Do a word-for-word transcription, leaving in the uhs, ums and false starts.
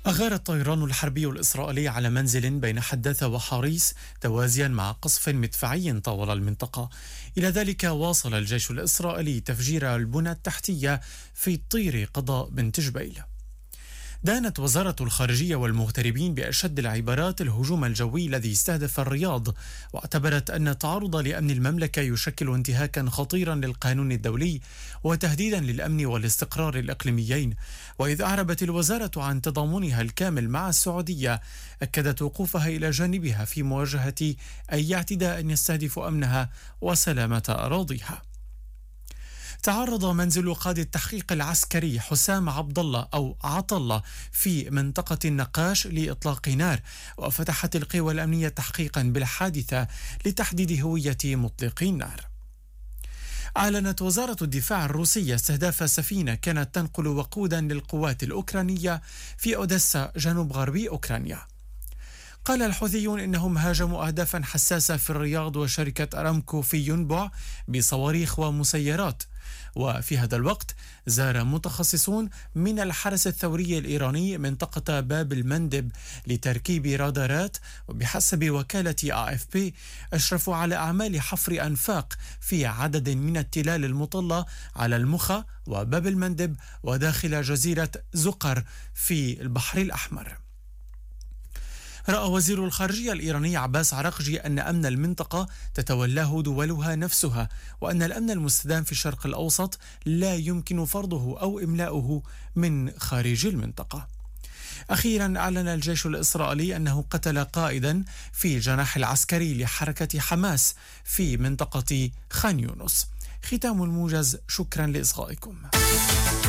أغار الطيران الحربي الإسرائيلي على منزل بين حداثة وحاريس توازيا مع قصف مدفعي طول المنطقة. إلى ذلك واصل الجيش الإسرائيلي تفجير البنى التحتية في طير قضاء بنت جبيل. دانت وزارة الخارجية والمغتربين بأشد العبارات الهجوم الجوي الذي استهدف الرياض، واعتبرت أن التعرض لأمن المملكة يشكل انتهاكا خطيرا للقانون الدولي وتهديدا للأمن والاستقرار الإقليميين. وإذ أعربت الوزارة عن تضامنها الكامل مع السعودية، أكدت وقوفها إلى جانبها في مواجهة أي اعتداء يستهدف أمنها وسلامة أراضيها. تعرض منزل قائد التحقيق العسكري حسام عبد الله أو عطلة في منطقة النقاش لإطلاق نار، وفتحت القوى الأمنية تحقيقا بالحادثة لتحديد هوية مطلقي النار. أعلنت وزارة الدفاع الروسية استهداف سفينة كانت تنقل وقودا للقوات الأوكرانية في أوديسا جنوب غربي أوكرانيا. قال الحوثيون إنهم هاجموا أهدافا حساسة في الرياض وشركة أرامكو في ينبع بصواريخ ومسيرات. وفي هذا الوقت زار متخصصون من الحرس الثوري الإيراني منطقة باب المندب لتركيب رادارات، وبحسب وكالة آ إف بي أشرفوا على أعمال حفر أنفاق في عدد من التلال المطلة على المخا وباب المندب وداخل جزيرة زقر في البحر الأحمر. رأى وزير الخارجية الإيراني عباس عراقجي أن أمن المنطقة تتولاه دولها نفسها، وأن الأمن المستدام في الشرق الأوسط لا يمكن فرضه أو إملاؤه من خارج المنطقة. أخيرا أعلن الجيش الإسرائيلي أنه قتل قائدا في جناح العسكري لحركة حماس في منطقة خان يونس. ختام الموجز، شكرا لإصغائكم.